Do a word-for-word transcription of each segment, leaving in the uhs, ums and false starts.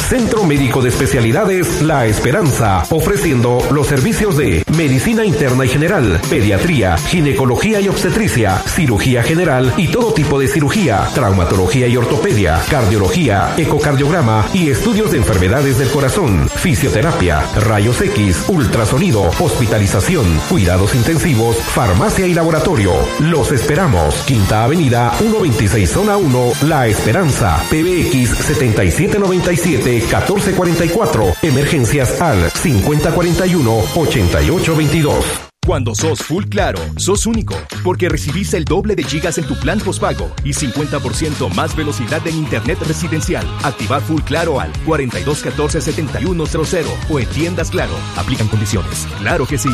Centro Médico de Especialidades La Esperanza, ofreciendo los servicios de medicina interna y general, pediatría, ginecología y obstetricia, cirugía general y todo tipo de cirugía, traumatología y ortopedia, cardiología, ecocardiograma y estudios de enfermedades del corazón, fisioterapia, rayos X, ultrasonido, hospitalización, cuidados intensivos, farmacia y laboratorio. Los esperamos. Quinta Avenida ciento veintiséis, Zona uno, La Esperanza, P B X setenta y siete noventa y siete, catorce cuarenta y cuatro, emergencias al cincuenta cuarenta y uno, ochenta y ocho veintidós. Cuando sos Full Claro, sos único, porque recibís el doble de gigas en tu plan postpago y cincuenta por ciento más velocidad en internet residencial. Activar Full Claro al cuarenta y dos catorce setenta y uno cero cero o en tiendas Claro. Aplican condiciones. Claro que sí.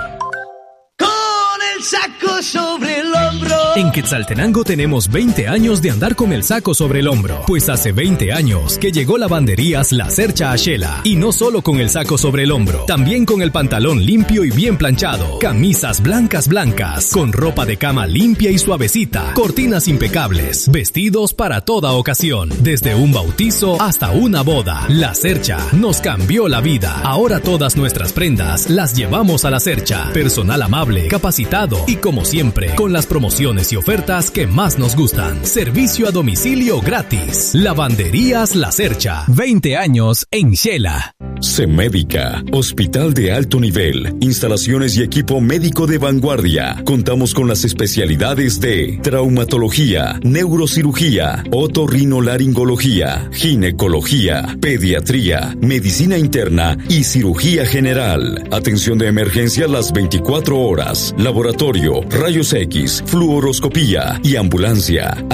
Saco sobre el hombro. En Quetzaltenango tenemos veinte años de andar con el saco sobre el hombro, pues hace veinte años que llegó Lavanderías La Cercha a Xela, y no solo con el saco sobre el hombro, también con el pantalón limpio y bien planchado, camisas blancas blancas, con ropa de cama limpia y suavecita, cortinas impecables, vestidos para toda ocasión, desde un bautizo hasta una boda. La Cercha nos cambió la vida. Ahora todas nuestras prendas las llevamos a La Cercha. Personal amable, capacitado y como siempre, con las promociones y ofertas que más nos gustan. Servicio a domicilio gratis. Lavanderías La Cercha. veinte años en Xela. Semédica, hospital de alto nivel, instalaciones y equipo médico de vanguardia. Contamos con las especialidades de traumatología, neurocirugía, otorrinolaringología, ginecología, pediatría, medicina interna y cirugía general. Atención de emergencia las veinticuatro horas. Laboratorio, rayos X, fluoroscopía y ambulancia.